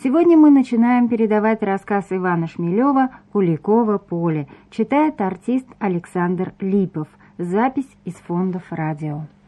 Сегодня мы начинаем передавать рассказ Ивана Шмелева «Куликово поле». Читает артист Александр Липов. Запись из фондов радио.